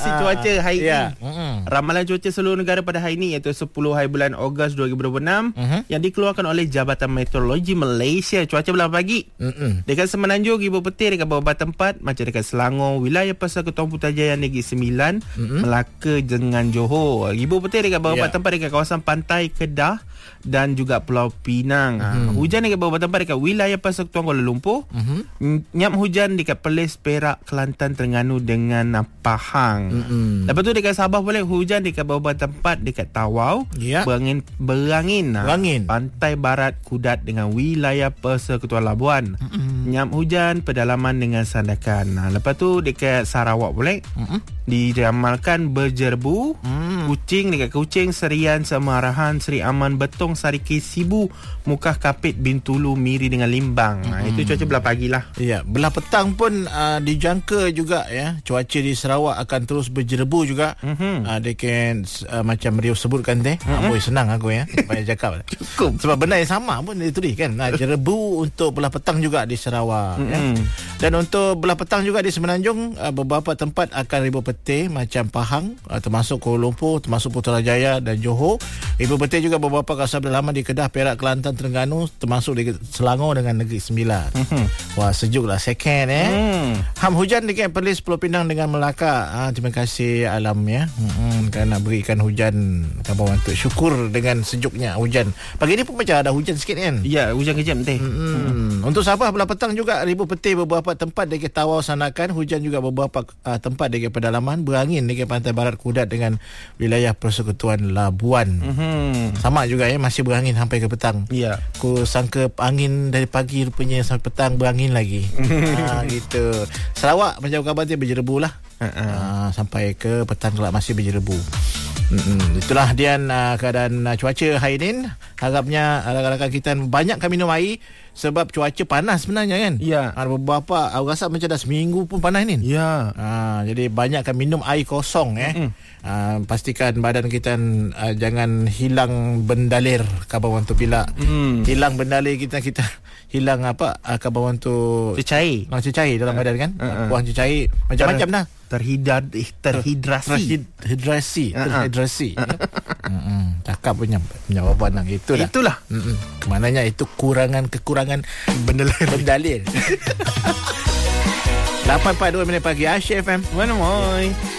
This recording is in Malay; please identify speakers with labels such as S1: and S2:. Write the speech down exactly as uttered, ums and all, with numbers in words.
S1: Prediksi cuaca hari
S2: yeah.
S1: ini. Mm-hmm. Ramalan cuaca seluruh negara pada hari ini iaitu sepuluh hari bulan Ogos dua ribu dua puluh enam mm-hmm. yang dikeluarkan oleh Jabatan Meteorologi Malaysia. Cuaca belah pagi. Mm-hmm. Dekat Semenanjung, Ibu Peti, dekat beberapa tempat macam dekat Selangor, wilayah Persekutuan Putrajaya Negeri Sembilan, mm-hmm. Melaka dengan Johor. Ibu Peti dekat beberapa yeah. tempat dekat kawasan pantai Kedah dan juga Pulau Pinang. Mm-hmm. Hujan dekat beberapa tempat dekat wilayah Persekutuan Kuala Lumpur. Mm-hmm. Nyap hujan dekat Perlis, Perak, Kelantan, Terengganu dengan Pahang. Mm-hmm. Lepas tu dekat Sabah boleh hujan dekat beberapa tempat dekat Tawau. Yeah. Berangin berangin,
S2: berangin.
S1: Pantai Barat Kudat dengan wilayah Persekutuan Labuan. Mm-hmm. Nyap hujan pedalaman dengan Sandakan. Nah, lepas tu dekat Sarawak boleh. Mm-hmm. Diramalkan berjerbu. Mm. Kuching dekat Kuching, Serian, Semarahan, Seri Aman, Betong, Sariki, Sibu, Mukah Kapit, Bintulu, Miri dengan Limbang. Mm-hmm. Nah, itu cuaca belah pagi lah.
S2: Ya, belah petang pun uh, dijangka juga ya, cuaca di Sarawak akan terus berjerebu juga. Mm-hmm. Uh, they can uh, macam Rio sebutkan teh. Mm-hmm. Boy, senang aku ya. Banyak cakap.
S1: Cukup.
S2: Sebab benda yang sama pun dia tulis kan. Nah, jerebu untuk belah petang juga di Sarawak. Mm-hmm. Ya. Dan untuk belah petang juga di Semenanjung, uh, beberapa tempat akan ribuh petir macam Pahang, uh, termasuk Kuala Lumpur, termasuk Putrajaya dan Johor. Ribuh petir juga beberapa kawasan pedalaman di Kedah, Perak, Kelantan, Terengganu, termasuk di Selangor dengan Negeri Sembilan. Mm-hmm. Wah, sejuk lah second eh. Mm. Ham hujan dekat Perlis, Pulau Pinang dengan Melaka. Ah, terima kasih alam ya. Hmm, kerana berikan hujan kawan untuk syukur dengan sejuknya hujan. Pagi ni pun macam ada hujan sikit kan?
S1: Ya, hujan kejam teh. Hmm.
S2: Hmm. Untuk Sabah belah petang juga ribuh petir beberapa tempat dekat Tawau, Sandakan. Hujan juga beberapa uh, tempat dekat pedalaman. Berangin dekat Pantai Barat Kudat dengan wilayah Persekutuan Labuan. Hmm. Sama juga ya, masih berangin sampai ke petang.
S1: Ya.
S2: Aku sangka angin dari pagi rupanya sampai petang berangin lagi. Ha, gitu. Sarawak macam khabar dia berjerebu lah. Uh-uh. Uh, sampai ke petang kelak masih berjerebu. Mm-mm. Itulah dia uh, keadaan uh, cuaca hari ini. Harapnya uh, rakan-rakan kita banyak kami minum air sebab cuaca panas sebenarnya kan.
S1: Ya.
S2: Ada beberapa aku rasa macam dah seminggu pun panas ni.
S1: Ya.
S2: Uh, jadi banyakkan minum air kosong eh. Uh, pastikan badan kita uh, jangan hilang bendalir kawan tu bila mm. hilang bendalir kita kita hilang apa uh, kawan tu
S1: cecair.
S2: Oh, cecair dalam uh, badan kan. Uh, uh. Buang cecair macam-macam dah.
S1: Terhidrat terhidrasi
S2: terhidrasi
S1: uh-huh.
S2: terhidrasi uh-huh. ya? Cakap punya jawapan lah itulah
S1: itulah
S2: Mm-mm. Kemananya itu kurangan kekurangan bendalir bendalir. lapan empat puluh dua minit pagi Asyik F M.
S1: Mana moi